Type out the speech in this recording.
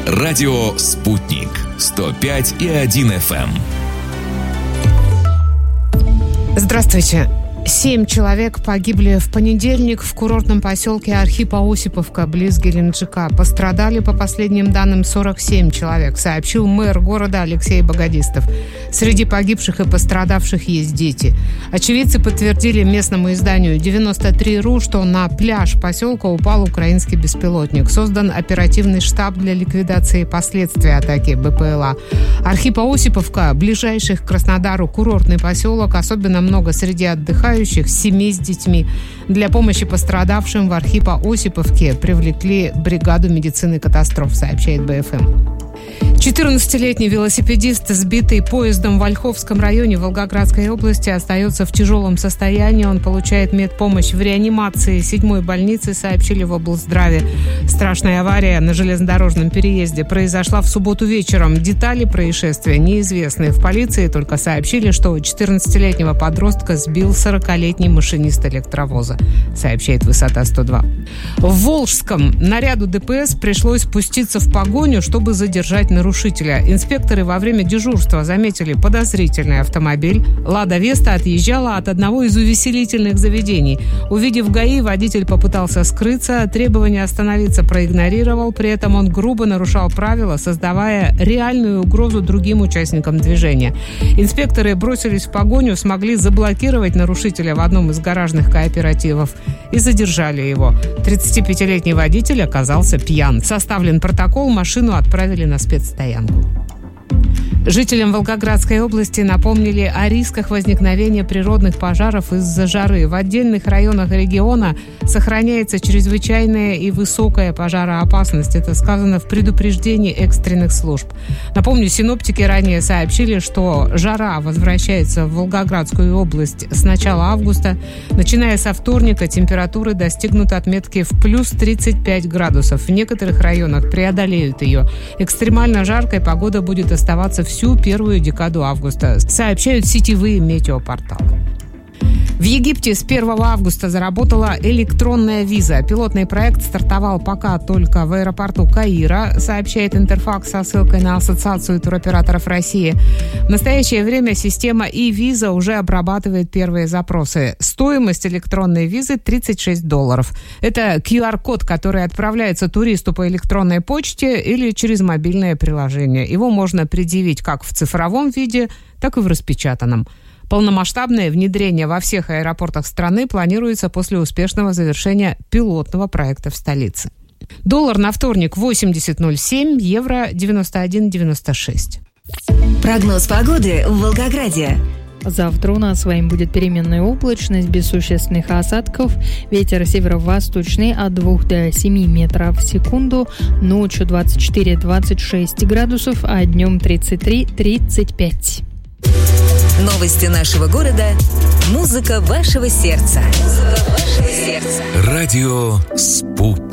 Радио «Спутник» 105,1 FM. Здравствуйте. 7 человек погибли в понедельник в курортном поселке Архипа-Осиповка близ Геленджика. Пострадали, по последним данным, 47 человек, сообщил мэр города Алексей Богодистов. Среди погибших и пострадавших есть дети. Очевидцы подтвердили местному изданию 93.ru, что на пляж поселка упал украинский беспилотник. Создан оперативный штаб для ликвидации последствий атаки БПЛА. Архипа-Осиповка, ближайший к Краснодару курортный поселок, особенно много среди отдыхающих, семей с детьми. Для помощи пострадавшим в Архипа-Осиповке привлекли бригаду медицины катастроф, сообщает БФМ. 14-летний велосипедист, сбитый поездом в Ольховском районе Волгоградской области, остается в тяжелом состоянии. Он получает медпомощь в реанимации 7-й больницы, сообщили в облздраве. Страшная авария на железнодорожном переезде произошла в субботу вечером. Детали происшествия неизвестны. В полиции только сообщили, что 14-летнего подростка сбил 40-летний машинист электровоза, сообщает «Высота-102». В Волжском наряду ДПС пришлось спуститься в погоню, чтобы задержать нарушителя. Инспекторы во время дежурства заметили подозрительный автомобиль. «Лада Веста» отъезжала от одного из увеселительных заведений. Увидев ГАИ, водитель попытался скрыться, требование остановиться проигнорировал. При этом он грубо нарушал правила, создавая реальную угрозу другим участникам движения. Инспекторы бросились в погоню, смогли заблокировать нарушителя в одном из гаражных кооперативов и задержали его. 35-летний водитель оказался пьян. Составлен протокол, машину отправили на спецстоянку. Жителям Волгоградской области напомнили о рисках возникновения природных пожаров из-за жары. В отдельных районах региона сохраняется чрезвычайная и высокая пожароопасность. Это сказано в предупреждении экстренных служб. Напомню, синоптики ранее сообщили, что жара возвращается в Волгоградскую область с начала августа. Начиная со вторника температуры достигнут отметки в плюс 35 градусов. В некоторых районах преодолеют ее. Экстремально жаркая погода будет оставаться всю первую декаду августа, сообщают сетевые метеопорталы. В Египте с 1 августа заработала электронная виза. Пилотный проект стартовал пока только в аэропорту Каира, сообщает Интерфакс со ссылкой на Ассоциацию туроператоров России. В настоящее время система e-виза уже обрабатывает первые запросы. Стоимость электронной визы $36. Это QR-код, который отправляется туристу по электронной почте или через мобильное приложение. Его можно предъявить как в цифровом виде, так и в распечатанном. Полномасштабное внедрение во всех аэропортах страны планируется после успешного завершения пилотного проекта в столице. Доллар на вторник 80.07, евро 91.96. Прогноз погоды в Волгограде. Завтра у нас с вами будет переменная облачность, без существенных осадков. Ветер северо-восточный от 2 до 7 метров в секунду. Ночью 24-26 градусов, а днем 33-35. Новости нашего города. Музыка вашего сердца. Радио «Спутник».